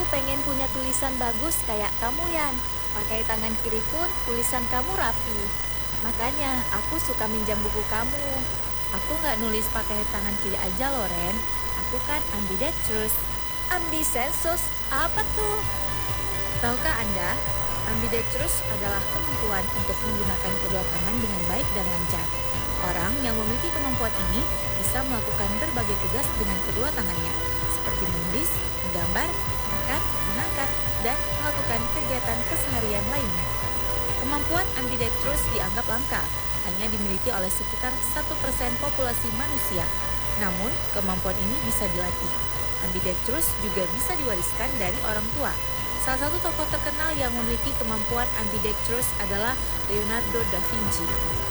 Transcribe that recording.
pengen punya tulisan bagus kayak kamu, Yan. Pakai tangan kiri pun tulisan kamu rapi. Makanya aku suka minjam buku kamu. Aku nggak nulis pakai tangan kiri aja loh, Ren. Aku kan ambidextrous. Ambisensus? Apa tuh? Tahukah Anda, ambidextrous adalah kemampuan untuk menggunakan kedua tangan dengan baik dan lancar. Orang yang memiliki kemampuan ini bisa melakukan berbagai tugas dengan kedua tangannya, seperti menulis, menggambar, makan, mengangkat, dan melakukan kegiatan keseharian lainnya. Kemampuan ambidextrous dianggap langka, hanya dimiliki oleh sekitar 1% populasi manusia. Namun, kemampuan ini bisa dilatih. Ambidextrous juga bisa diwariskan dari orang tua. Salah satu tokoh terkenal yang memiliki kemampuan ambidextrous adalah Leonardo da Vinci.